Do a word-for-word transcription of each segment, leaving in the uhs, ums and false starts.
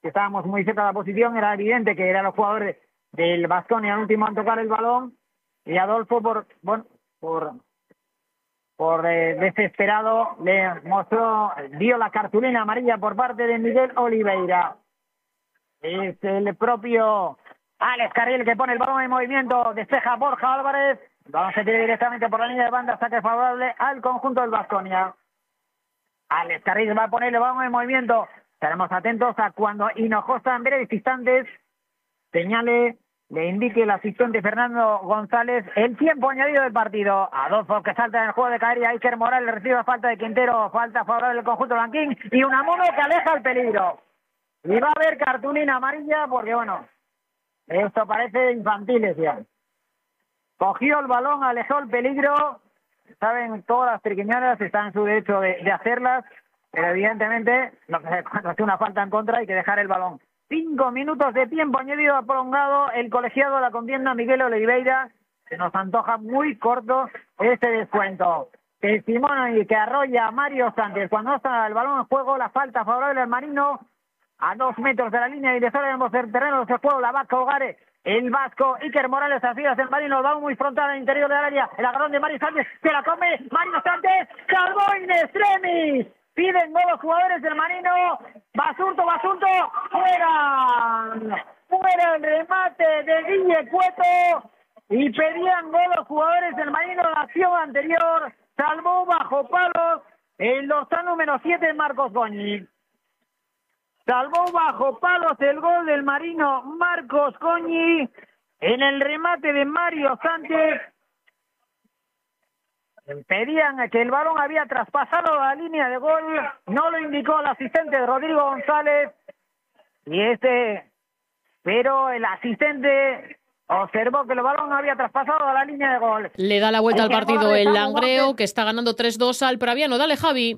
que estábamos muy cerca de la posición, era evidente que eran los jugadores del Baskonia el último en tocar el balón, y Adolfo por, bueno, por, por eh, desesperado le mostró, dio la cartulina amarilla por parte de Miguel Oliveira. Es el propio Alex Carril que pone el balón en movimiento, despeja Borja Álvarez, vamos a tirar directamente por la línea de banda, saque favorable al conjunto del Baskonia. Alex Carril va a poner el balón en movimiento, estaremos atentos a cuando Hinojosa en breves instantes señale, le indique el asistente Fernando González el tiempo añadido del partido. Adolfo que salta en el juego de caer y Iker Morales recibe falta de Quintero, falta favorable del conjunto blanquín y Unamuno que aleja el peligro. Y va a haber cartulina amarilla porque, bueno, esto parece infantiles ya. Cogió el balón, alejó el peligro. Saben, todas las triquiñanas están en su derecho de, de hacerlas, pero evidentemente, lo que cuando hace una falta en contra hay que dejar el balón. Cinco minutos de tiempo añadido prolongado, el colegiado de la contienda Miguel Oliveira. Se nos antoja muy corto este descuento. Testimonio que arrolla a Mario Sánchez. Cuando está el balón en juego, la falta favorable al Marino. A dos metros de la línea divisoria vemos el terreno de juego, la va a colgar el vasco Iker Morales, así hace el Marino, el balón muy frontal al interior del área, el agarrón de Mario Sánchez, se la come Mario Sánchez, salvó in extremis, piden gol los jugadores del Marino, Basurto, Basurto, fuera, fuera el remate de Guille Cueto, y pedían gol los jugadores del Marino en la acción anterior, salvó bajo palos, el losán número siete Marcos Goñi. Salvó bajo palos el gol del Marino Marcos Goñi en el remate de Mario Sánchez. Pedían que el balón había traspasado la línea de gol, no lo indicó el asistente Rodrigo González, y este, pero el asistente observó que el balón no había traspasado a la línea de gol. Le da la vuelta al partido el Langreo, que está ganando tres dos al Praviano. Dale, Javi.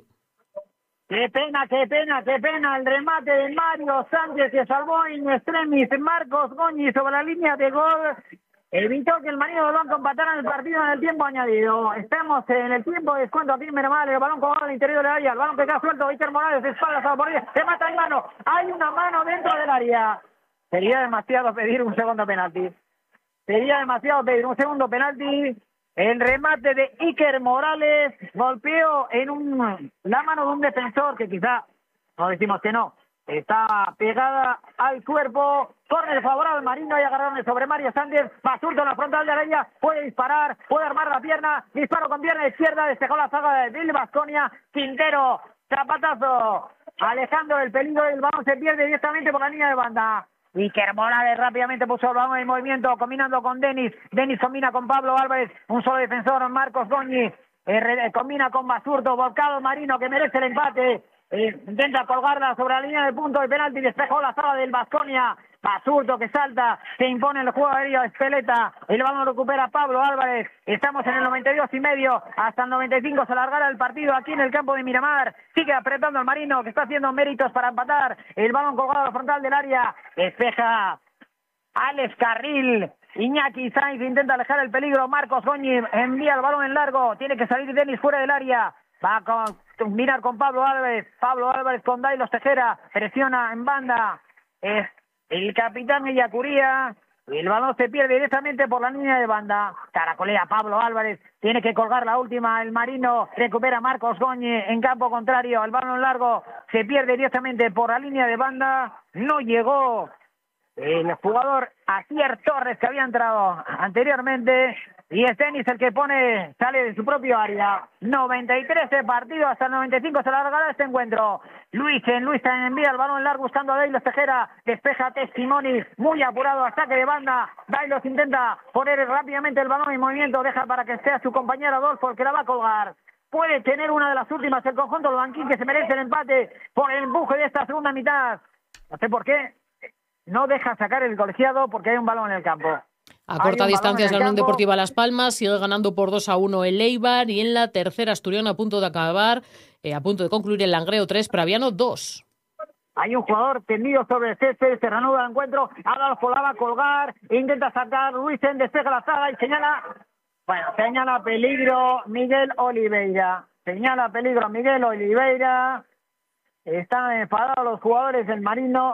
Qué pena, qué pena, qué pena el remate de Mario Sánchez que salvó in extremis Marcos Goñi sobre la línea de gol. Evitó que el Marino del Blanco empatara el partido en el tiempo añadido. Estamos en el tiempo de descuento aquí en Miramar. El balón colgado al interior del área. El balón que queda suelto. Iker Morales, espaldas a la portería. Se mata en mano. Hay una mano dentro del área. Sería demasiado pedir un segundo penalti. Sería demasiado pedir un segundo penalti. El remate de Iker Morales golpeó en un, la mano de un defensor que quizá, no decimos que no, está pegada al cuerpo. Córner favorable al Marino y agarraron sobre Mario Sánchez. Basurto en la frontal de área, puede disparar, puede armar la pierna, disparo con pierna izquierda, despejó la zaga de Baskonia. Quintero, zapatazo, alejando el peligro, el balón se pierde directamente por la línea de banda. Iker Morales rápidamente puso el balón en movimiento, combinando con Denis. Denis combina con Pablo Álvarez, un solo defensor, Marcos Goñi. Eh, combina con Basurto, volcado Marino que merece el empate. Eh, intenta colgarla sobre la línea de punto de penalti, despejó la sala del Baskonia. Basurto que salta, se impone el juego aéreo, Espeleta, el balón recupera Pablo Álvarez. Estamos en el noventa y dos y medio, hasta el noventa y cinco se alargará el partido aquí en el campo de Miramar. Sigue apretando el Marino que está haciendo méritos para empatar. El balón colgado a la frontal del área, despeja Alex Carril. Iñaki Sainz intenta alejar el peligro. Marcos Goñi envía el balón en largo, tiene que salir Denis fuera del área. Va a combinar con Pablo Álvarez. Pablo Álvarez con Dailos Tejera. Presiona en banda. Es el capitán Illacuría. El balón se pierde directamente por la línea de banda. Caracolea Pablo Álvarez. Tiene que colgar la última. El Marino recupera Marcos Goñi en campo contrario. El balón largo se pierde directamente por la línea de banda. No llegó el jugador Asier Torres que había entrado anteriormente. Y es Denis el que pone, sale de su propio área. noventa y tres de partido, hasta el noventa y cinco se alargará este encuentro. Luis en Luis envía el balón largo buscando a Dailos Tejera. Despeja Testimoni, muy apurado, ataque de banda. Dailos intenta poner rápidamente el balón en movimiento. Deja para que sea su compañero Adolfo el que la va a colgar. Puede tener una de las últimas el conjunto del banquín que se merece el empate por el empuje de esta segunda mitad. No sé por qué no deja sacar el colegiado porque hay un balón en el campo. A corta distancia es la Unión Deportiva Las Palmas, sigue ganando por dos a uno el Eibar y en la tercera Asturiana a punto de acabar, eh, a punto de concluir el Langreo tres, Praviano dos. Hay un jugador tendido sobre el césped, se reanuda el encuentro, Adolfo la va a colgar, intenta sacar, Luisen despeja la zaga y señala, bueno, señala peligro Miguel Oliveira, señala peligro Miguel Oliveira, están enfadados los jugadores del Marino.